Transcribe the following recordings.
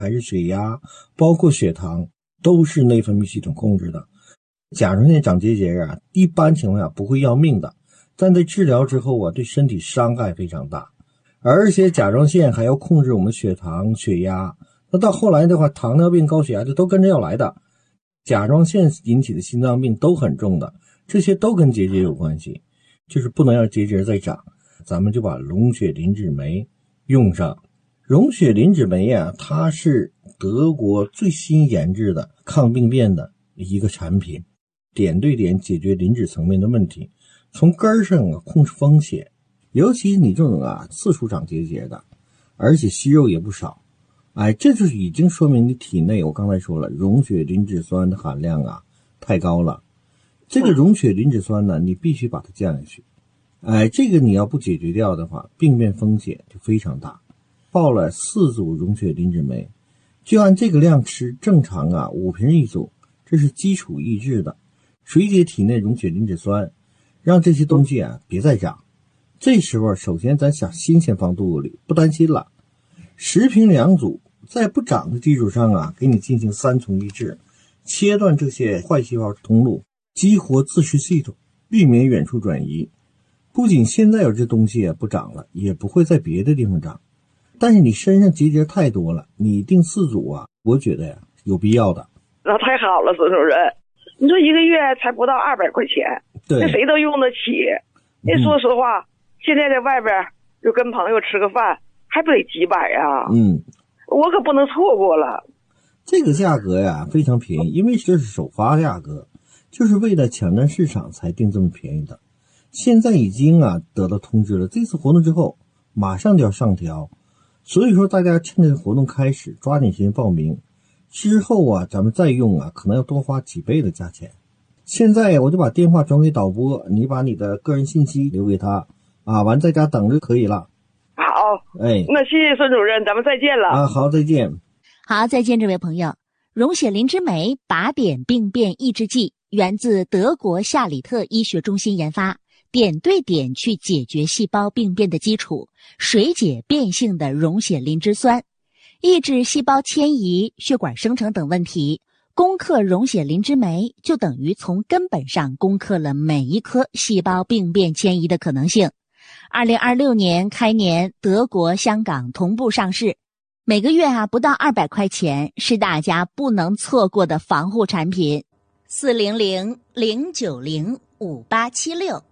还是血压，包括血糖，都是内分泌系统控制的。甲状腺长结节啊，一般情况下不会要命的，但在治疗之后啊，对身体伤害非常大。而且甲状腺还要控制我们血糖、血压，那到后来的话，糖尿病、高血压就都跟着要来的。甲状腺引起的心脏病都很重的，这些都跟结节有关系，就是不能让结节再长。咱们就把溶血磷脂酶用上。溶血磷脂酶啊，它是德国最新研制的抗病变的一个产品，点对点解决磷脂层面的问题，从根上啊控制风险。尤其你这种啊四处长结节的，而且息肉也不少，这就是已经说明你体内，我刚才说了，溶血磷脂酸的含量啊太高了。这个溶血磷脂酸呢，你必须把它降下去。这个你要不解决掉的话，病变风险就非常大。报了4组溶血磷脂酶，就按这个量吃，正常啊5瓶一组，这是基础抑制的，水解体内溶血磷脂酸，让这些东西啊别再长。这时候首先咱想新鲜放肚子里，不担心了。10瓶2组，在不长的基础上啊，给你进行3重抑制，切断这些坏细胞通路，激活自噬系统，避免远处转移。不仅现在有这东西不长了，也不会在别的地方长。但是你身上结节太多了，你定4组啊，我觉得呀有必要的。 那太好了，孙主任，你说一个月才不到200块钱， 对， 那谁都用得起。那说实话，现在在外边就跟朋友吃个饭，还不得几百啊？我可不能错过了。 这个价格呀非常便宜，因为这是首发价格，就是为了抢占市场才定这么便宜的。现在已经啊得到通知了，这次活动之后马上就要上调，所以说大家趁着活动开始抓紧时间报名，之后啊咱们再用啊可能要多花几倍的价钱。现在我就把电话转给导播，你把你的个人信息留给他啊，完在家等着可以了。 好，那谢谢孙主任，咱们再见了啊。好，再见。 好，再见，这位朋友。溶血磷脂酶靶点病变抑制剂源自德国夏里特医学中心研发，点对点去解决细胞病变的基础，水解变性的溶血磷脂酸，抑制细胞迁移、血管生成等问题。攻克溶血磷脂酶，就等于从根本上攻克了每一颗细胞病变迁移的可能性。2026年开年，德国、香港同步上市，每个月不到200块钱，是大家不能错过的防护产品。400-090-5876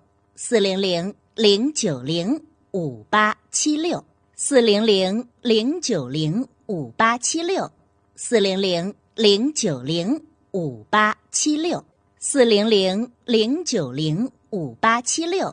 400-090-5876 400-090-5876 400-090-5876 400-090-5876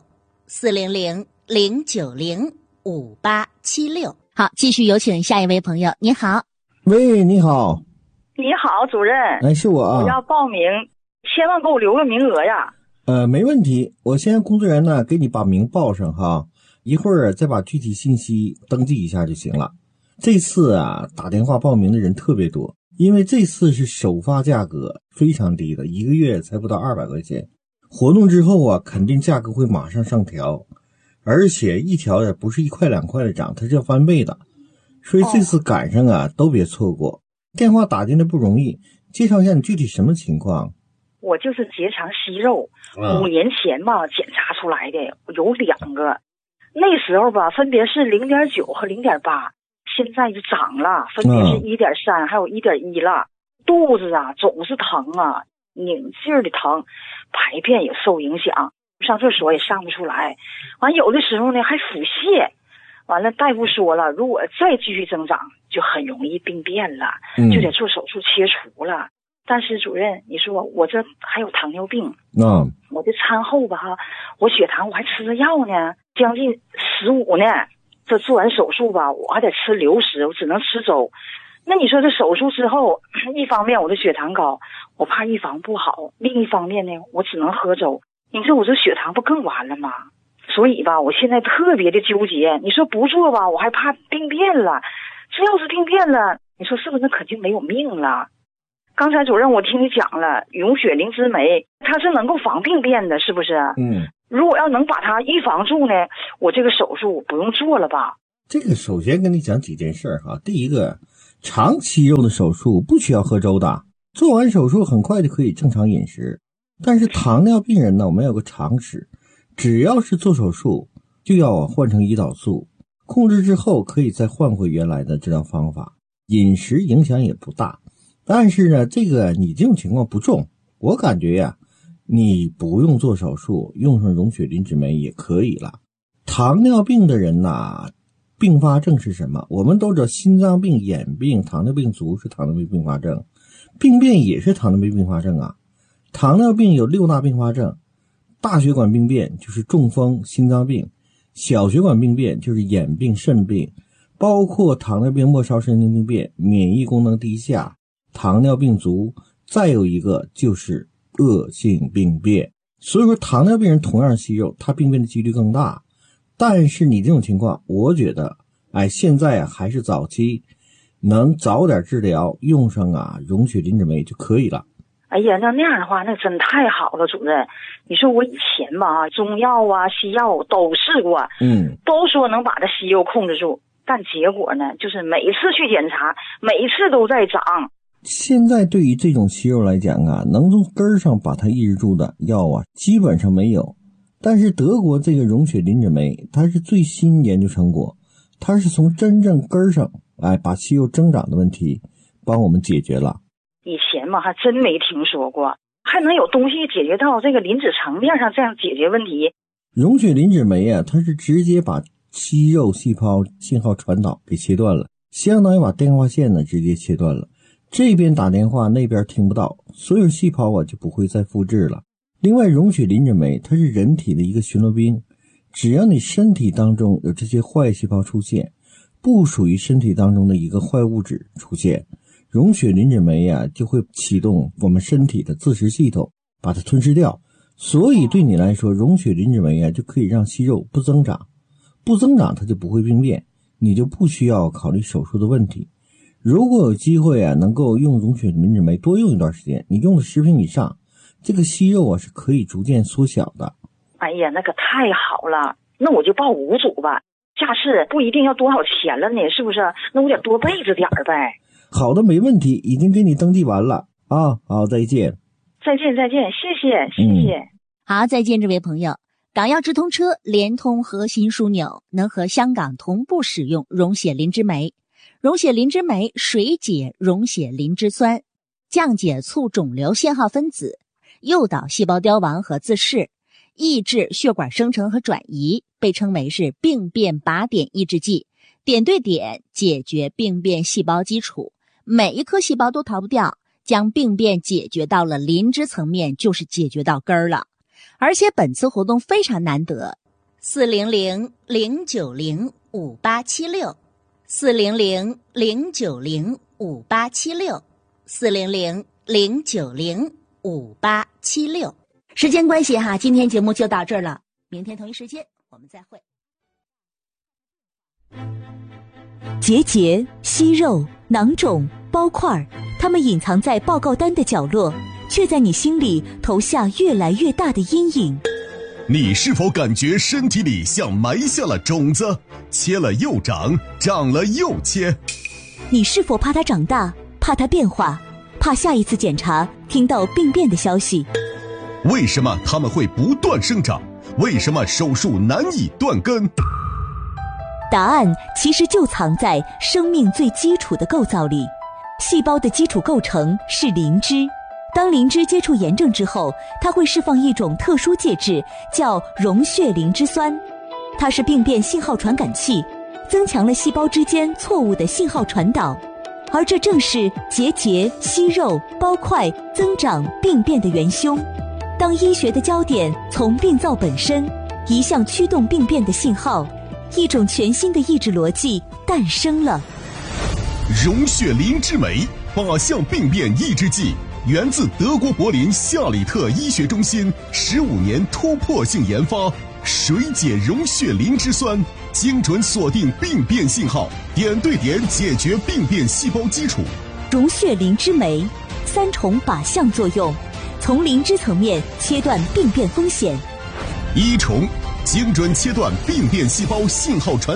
400-090-5876。好，继续有请下一位朋友。你好。 喂，你好。 你好，主任。 是我啊。 我要报名，千万给我留个名额呀。 没问题，我先让工作人员呢给你把名报上哈，一会儿再把具体信息登记一下就行了。这次啊打电话报名的人特别多，因为这次是首发价格非常低的，一个月才不到200块钱。活动之后啊，肯定价格会马上上调，而且一调也不是1块2块的涨，它是要翻倍的。所以这次赶上啊，都别错过。电话打进来不容易，介绍一下你具体什么情况？ 我就是结肠息肉，5年前吧检查出来的，有2个，那时候吧分别是0.9和0.8，现在就涨了，分别是1.3还有1.1了。肚子啊总是疼啊，拧劲儿的疼，排便也受影响，上厕所也上不出来，完有的时候呢还腹泻。完了大夫说了，如果再继续增长就很容易病变了，就得做手术切除了。但是主任，你说我这还有糖尿病，我这餐后吧我血糖我还吃着药呢，将近15呢。这做完手术吧，我还得吃流食，我只能吃粥。那你说这手术之后，一方面我的血糖高，我怕预防不好，另一方面呢我只能喝粥，你说我这血糖不更完了吗？所以吧我现在特别的纠结，你说不做吧我还怕病变了，这要是病变了，你说是不是那肯定没有命了？刚才主任我听你讲了，溶血磷脂酶它是能够防病变的，是不是？如果要能把它预防住呢，我这个手术不用做了吧？ 这个首先跟你讲几件事哈。第一个， 长息肉的手术不需要喝粥的，做完手术很快就可以正常饮食。但是糖尿病人呢，我们有个常识，只要是做手术就要换成胰岛素，控制之后可以再换回原来的治疗方法，饮食影响也不大。但是呢，这个你这种情况不重，我感觉呀，你不用做手术，用上溶血磷脂酶也可以了。糖尿病的人呐，并发症是什么？我们都知道心脏病、眼病、糖尿病足是糖尿病并发症，病变也是糖尿病并发症啊。糖尿病有6大并发症，大血管病变就是中风、心脏病，小血管病变就是眼病、肾病，包括糖尿病末梢神经病变、免疫功能低下、糖尿病足，再有一个就是恶性病变。所以说糖尿病人同样息肉，他病变的几率更大。但是你这种情况，我觉得现在还是早期，能早点治疗，用上溶血磷脂酶就可以了。 哎呀，那样的话那真太好了，主任。你说我以前吧，中药啊西药都试过，都说能把这息肉控制住，但结果呢，就是每次去检查，每次都在长。 现在对于这种息肉来讲能从根儿上把它抑制住的药基本上没有。但是德国这个溶血磷脂酶，它是最新研究成果，它是从真正根儿上把息肉增长的问题帮我们解决了。 以前嘛还真没听说过，还能有东西解决到这个磷脂层面上这样解决问题。 溶血磷脂酶它是直接把息肉细胞信号传导给切断了，相当于把电话线呢直接切断了，这边打电话那边听不到，所有细胞就不会再复制了。另外溶血磷脂酶它是人体的一个巡逻兵，只要你身体当中有这些坏细胞出现，不属于身体当中的一个坏物质出现，溶血磷脂酶就会启动我们身体的自食系统，把它吞噬掉。所以对你来说，溶血磷脂酶就可以让息肉不增长，不增长它就不会病变，你就不需要考虑手术的问题。如果有机会能够用溶血磷脂酶多用一段时间，你用了10瓶以上，这个息肉是可以逐渐缩小的。 哎呀，那可太好了，那我就报5组吧，下次不一定要多少钱了呢，是不是？那我得多备着点呗。 好的，没问题，已经给你登记完了啊。好，再见。 再见，谢谢。 好，再见，这位朋友。港药直通车联通核心枢纽，能和香港同步使用溶血磷脂酶。溶血磷脂酶水解溶血磷脂酸，降解促肿瘤信号分子，诱导细胞凋亡和自噬，抑制血管生成和转移，被称为是病变靶点抑制剂，点对点解决病变细胞基础，每一颗细胞都逃不掉，将病变解决到了磷脂层面，就是解决到根儿了。而且本次活动非常难得，400-090-5876 400-090-5876 400-090-5876。时间关系今天节目就到这儿了，明天同一时间我们再会。 结节、息肉、囊肿、包块，它们隐藏在报告单的角落，却在你心里投下越来越大的阴影。 你是否感觉身体里像埋下了种子，切了又长，长了又切？ 你是否怕它长大，怕它变化，怕下一次检查听到病变的消息？ 为什么它们会不断生长？为什么手术难以断根？ 答案其实就藏在生命最基础的构造里。细胞的基础构成是磷脂，当磷脂接触炎症之后，它会释放一种特殊介质，叫溶血磷脂酸。它是病变信号传感器，增强了细胞之间错误的信号传导，而这正是结节、息肉、包块、增长、病变的元凶。当医学的焦点从病灶本身移向驱动病变的信号，一种全新的抑制逻辑诞生了。 溶血磷脂酶靶向病变抑制剂，源自德国柏林夏里特医学中心15年突破性研发，水解溶血磷脂酸，精准锁定病变信号，点对点解决病变细胞基础。 溶血磷脂酶3重靶向作用，从磷脂层面切断病变风险。 1重，精准切断病变细胞信号传导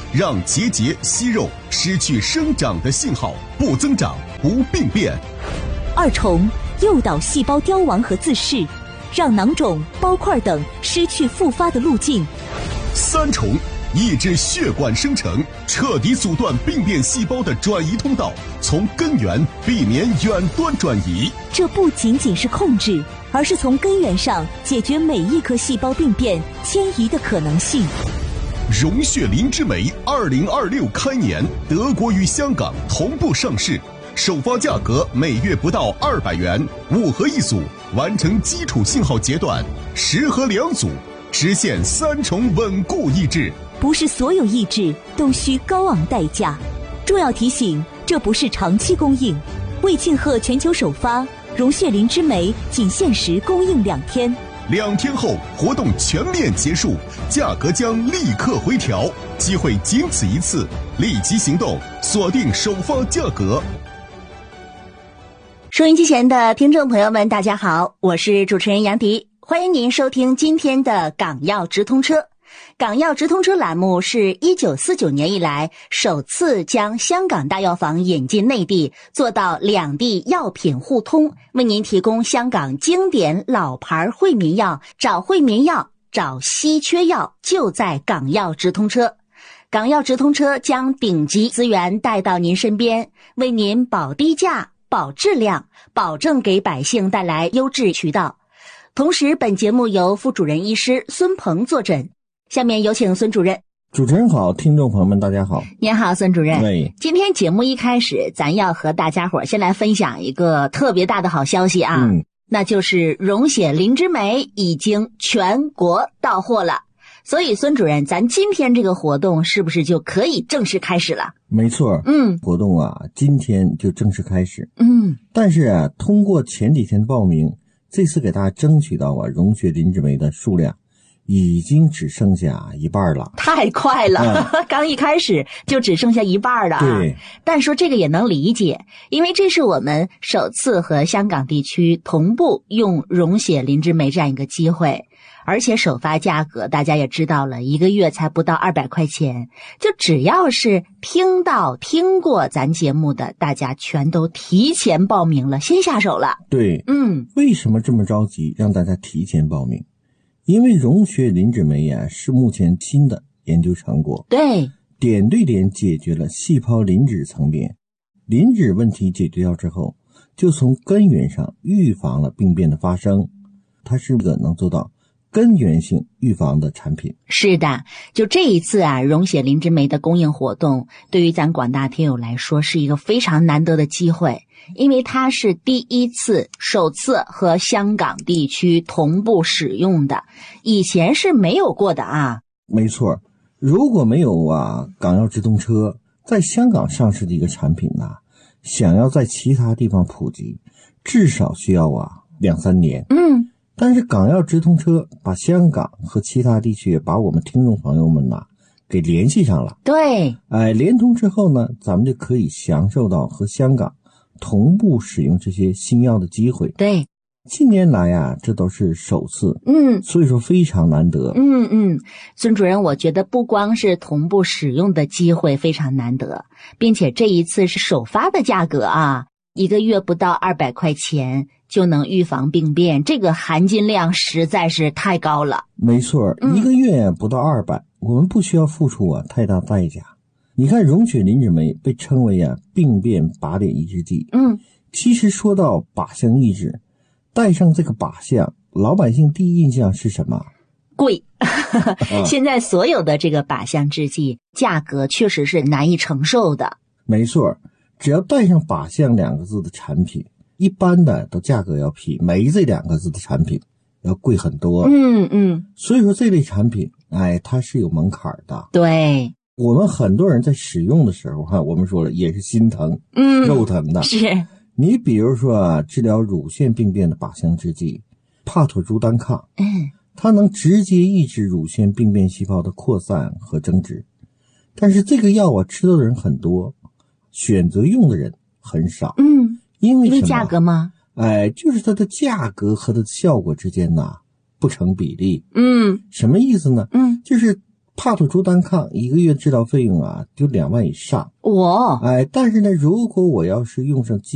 让结节、息肉失去生长的信号，不增长、不病变。 二重诱导细胞凋亡和自噬，让囊肿、包块等失去复发的路径。 三重抑制血管生成，彻底阻断病变细胞的转移通道，从根源避免远端转移。 这不仅仅是控制，而是从根源上解决每一颗细胞病变迁移的可能性。 溶血磷脂镁2026开年，德国与香港同步上市，首发价格每月不到200元，5盒一组，完成基础信号阶段，10盒2组，实现3重稳固抑制。 不是所有抑制都需高昂代价。重要提醒，这不是长期供应。为庆贺全球首发，溶血磷脂镁仅限时供应2天。 2天后活动全面结束，价格将立刻回调，机会仅此一次，立即行动，锁定首发价格。 收音机前的听众朋友们，大家好，我是主持人杨迪，欢迎您收听今天的港药直通车。港药直通车栏目是1949年以来首次将香港大药房引进内地，做到两地药品互通，为您提供香港经典老牌惠民药，找惠民药，找稀缺药，就在港药直通车。港药直通车将顶级资源带到您身边，为您保低价、保质量，保证给百姓带来优质渠道。同时，本节目由副主任医师孙鹏坐诊。下面有请孙主任。 主持人好，听众朋友们大家好。 您好，孙主任。 对， 今天节目一开始，咱要和大家伙先来分享一个特别大的好消息啊，那就是溶血磷脂镁已经全国到货了。所以孙主任，咱今天这个活动是不是就可以正式开始了？ 没错，活动啊，今天就正式开始。但是啊，通过前几天报名，这次给大家争取到啊，溶血磷脂镁的数量已经只剩下一半了， 太快了，刚一开始就只剩下一半了啊。 对， 但说这个也能理解，因为这是我们首次和香港地区同步用溶血磷脂镁这样一个机会，而且首发价格大家也知道了，一个月才不到200块钱，就只要是听过咱节目的，大家全都提前报名了，先下手了。 对，为什么这么着急让大家提前报名？因为溶血磷脂镁啊是目前新的研究成果， 对，点对点解决了细胞磷脂层面，磷脂问题解决掉之后，就从根源上预防了病变的发生，它是个能做到根源性预防的产品。是的，就这一次啊，溶血磷脂镁的供应活动，对于咱广大听友来说是一个非常难得的机会，因为它是首次和香港地区同步使用的，以前是没有过的啊。没错，如果没有啊港药直通车在香港上市的一个产品呢，想要在其他地方普及，至少需要啊2-3年。但是港药直通车把香港和其他地区把我们听众朋友们给联系上了。对，联通之后呢，咱们就可以享受到和香港同步使用这些新药的机会。对，近年来啊，这都是首次。所以说非常难得。孙主任，我觉得不光是同步使用的机会非常难得，并且这一次是首发的价格啊，一个月不到200块钱。就能预防病变，这个含金量实在是太高了。没错，一个月不到200，我们不需要付出太大代价。你看溶血磷脂镁被称为病变靶点抑制剂。其实说到靶向抑制，带上这个靶向，老百姓第一印象是什么？贵。现在所有的这个靶向制剂价格确实是难以承受的。没错，只要带上靶向2个字的产品，一般的都价格要比镁这2个字的产品要贵很多。所以说这类产品它是有门槛的。对，我们很多人在使用的时候我们说了也是心疼，肉疼的。是，你比如说治疗乳腺病变的靶向制剂帕妥珠单抗，它能直接抑制乳腺病变细胞的扩散和增殖，但是这个药吃到的人很多，选择用的人很少。因为价格吗？就是它的价格和它的效果之间不成比例。什么意思呢？就是帕妥珠单抗1个月治疗费用啊就2万以上。 但是呢，如果我要是用上